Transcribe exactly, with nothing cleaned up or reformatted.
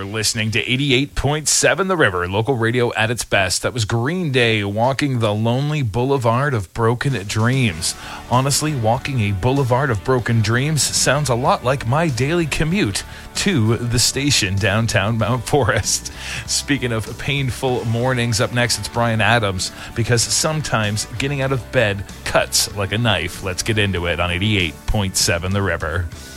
You're listening to eighty-eight point seven The River, local radio at its best. That was Green Day, Walking the Lonely Boulevard of Broken Dreams. Honestly, walking a boulevard of broken dreams sounds a lot like my daily commute to the station downtown Mount Forest. Speaking of painful mornings, up next it's Bryan Adams, because sometimes getting out of bed cuts like a knife. Let's get into it on eighty-eight point seven The River.